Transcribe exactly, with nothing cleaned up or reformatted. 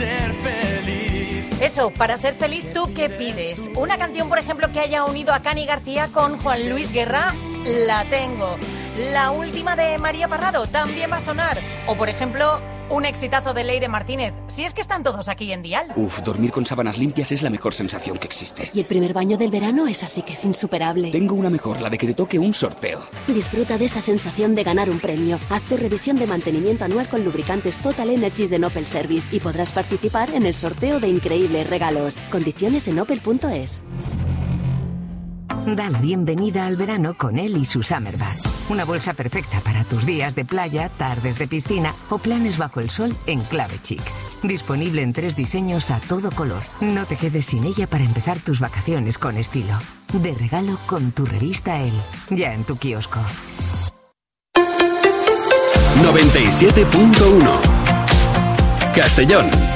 ser feliz. Eso, para ser feliz, ¿tú qué pides? Una canción, por ejemplo, que haya unido a Cani García con Juan Luis Guerra, la tengo. La última de María Parrado también va a sonar. O, por ejemplo, un exitazo de Leire Martínez. Si es que están todos aquí en Dial. Uf, dormir con sábanas limpias es la mejor sensación que existe. Y el primer baño del verano es así que es insuperable. Tengo una mejor, la de que te toque un sorteo. Disfruta de esa sensación de ganar un premio. Haz tu revisión de mantenimiento anual con lubricantes Total Energies de Opel Service y podrás participar en el sorteo de increíbles regalos. Condiciones en opel punto es. Da la bienvenida al verano con él y su Summer Bag. Una bolsa perfecta para tus días de playa, tardes de piscina o planes bajo el sol en clave chic. Disponible en tres diseños a todo color. No te quedes sin ella para empezar tus vacaciones con estilo. De regalo con tu revista Elle. Ya en tu kiosco. noventa y siete punto uno Castellón.